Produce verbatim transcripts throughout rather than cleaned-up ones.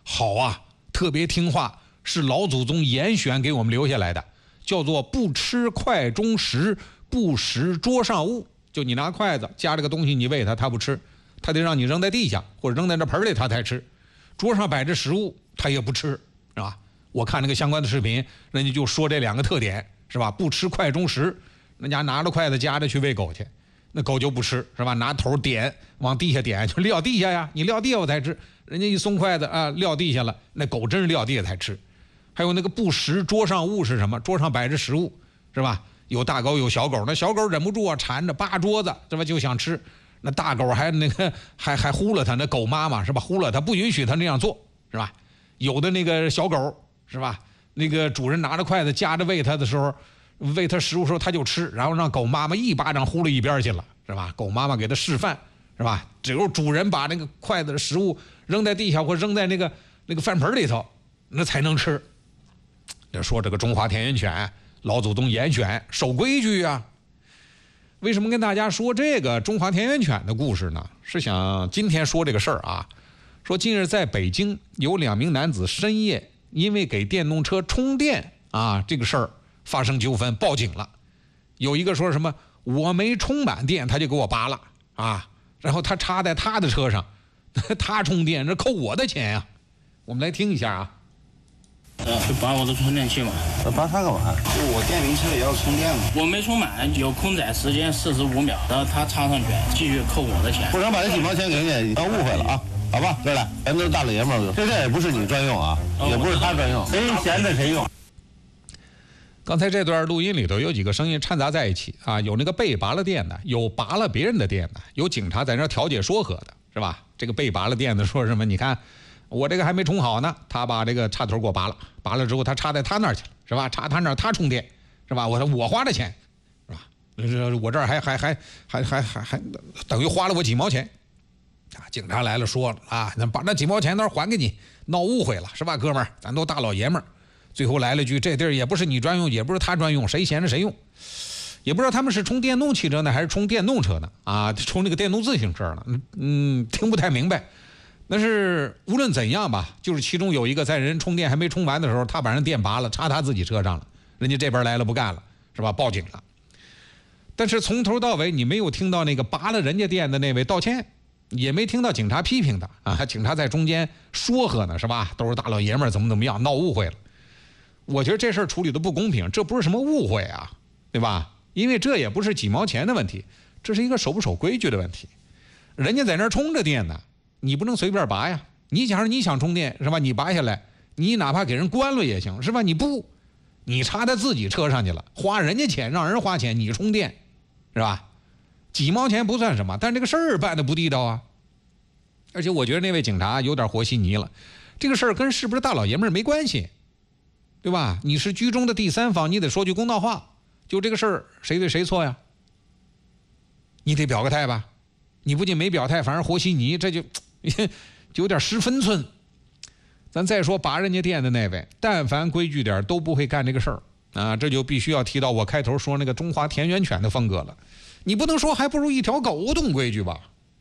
好啊，特别听话，是老祖宗严选给我们留下来的，叫做不吃筷中食，不食桌上物。就你拿筷子夹这个东西，你喂它，它不吃，它得让你扔在地下或者扔在这盆里，它才吃。桌上摆着食物，它也不吃，是吧？我看那个相关的视频，人家就说这两个特点，是吧？不吃筷中食，人家拿着筷子夹着去喂狗去，那狗就不吃，是吧？拿头点往地下点，就撂地下呀，你撂地下我才吃。人家一松筷子啊，撂地下了，那狗真是撂地下才吃。还有那个不食桌上物是什么？桌上摆着食物，是吧？有大狗有小狗，那小狗忍不住啊，缠着扒桌子，是吧？就想吃。那大狗还那个还还呼了它，那狗妈妈是吧？呼了它，不允许它那样做，是吧？有的那个小狗是吧？那个主人拿着筷子夹着喂它的时候，喂它食物的时候它就吃，然后让狗妈妈一巴掌呼了一边去了，是吧？狗妈妈给它示范，是吧？只有主人把那个筷子的食物扔在地下或扔在那个那个饭盆里头，那才能吃。这说这个中华田园犬，老祖宗严选，守规矩啊。为什么跟大家说这个中华田园犬的故事呢？是想今天说这个事儿啊。说近日在北京有两名男子深夜因为给电动车充电啊这个事儿发生纠纷，报警了。有一个说什么我没充满电他就给我拔了啊，然后他插在他的车上，他充电这扣我的钱呀、啊。我们来听一下啊。 呃，就拔我的充电器嘛。 拔它干嘛？ 就我电瓶车也要充电嘛。 我没充满，有空载时间四十五秒，然后他插上去，继续扣我的钱。 不然把这几毛钱给你，你当误会了啊。好吧，哥俩，咱都是大老爷们儿，这电也不是你专用啊，也不是他专用，谁闲着谁用。 刚才这段录音里头有几个声音掺杂在一起啊，有那个被拔了电的，有拔了别人的电的，有警察在那调解说和的，是吧？这个被拔了电的说什么？你看我这个还没充好呢，他把这个插头给我拔了，拔了之后他插在他那儿去了，是吧？插他那儿他充电，是吧？我说我花的钱，是吧？我这儿还还还还还还还等于花了我几毛钱。啊，警察来了，说了啊，那把那几毛钱都还给你，闹误会了是吧，哥们儿，咱都大老爷们儿。最后来了句，这地儿也不是你专用，也不是他专用，谁闲着谁用。也不知道他们是充电动汽车呢，还是充电动车呢？啊，充那个电动自行车呢？嗯，听不太明白。但是无论怎样吧，就是其中有一个在人充电还没充完的时候，他把人电拔了，插他自己车上了，人家这边来了不干了，是吧？报警了。但是从头到尾你没有听到那个拔了人家电的那位道歉。也没听到警察批评的啊，警察在中间说和呢，是吧？都是大老爷们儿，怎么怎么样，闹误会了。我觉得这事儿处理的不公平，这不是什么误会啊，对吧？因为这也不是几毛钱的问题，这是一个守不守规矩的问题。人家在那儿充着电呢，你不能随便拔呀。你假如你想充电，是吧？你拔下来，你哪怕给人关了也行，是吧？你不，你插在自己车上去了，花人家钱，让人花钱，你充电，是吧？几毛钱不算什么，但这个事儿办得不地道啊！而且我觉得那位警察有点和稀泥了，这个事儿跟是不是大老爷们儿没关系，对吧？你是居中的第三方，你得说句公道话，就这个事儿谁对谁错呀？你得表个态吧？你不仅没表态，反而和稀泥，这就就有点失分寸。咱再说拔人家电的那位，但凡规矩点都不会干这个事儿啊！这就必须要提到我开头说那个中华田园犬的风格了。你不能说还不如一条狗懂规矩吧？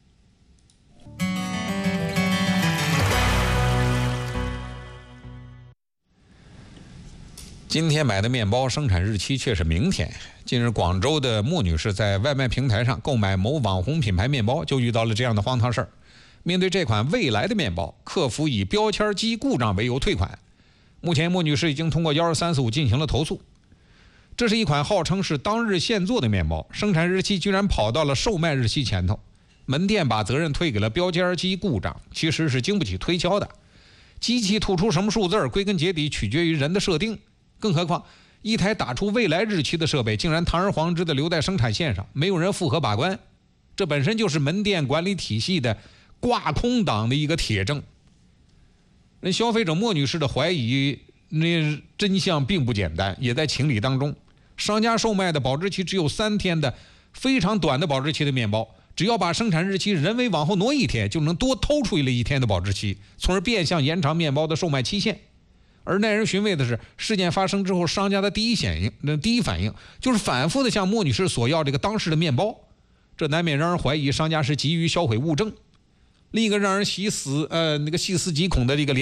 今天买的面包生产日期却是明天。近日，广州的莫女士在外卖平台上购买某网红品牌面包，就遇到了这样的荒唐事儿。面对这款未来的面包，客服以标签机故障为由退款。目前，莫女士已经通过一二三四五进行了投诉。这是一款号称是当日现做的面包，生产日期居然跑到了售卖日期前头。门店把责任推给了标签机故障，其实是经不起推敲的。机器吐出什么数字，归根结底取决于人的设定。更何况，一台打出未来日期的设备，竟然堂而皇之的留在生产线上，没有人负责把关，这本身就是门店管理体系的挂空档的一个铁证。人消费者莫女士的怀疑，那真相并不简单，也在情理当中。商家售卖的保质期只有三天的非常短的保质期的面包，只要把生产日期人为往后挪一天，就能多偷出了一天的保质期，从而变相延长面包的售卖期限。而耐人寻味的是，事件发生之后，商家的第一反应，那第一反应就是反复的向莫女士索要这个当时的面包，这难免让人怀疑商家是急于销毁物证。另一个让人细思呃那个细思极恐的这个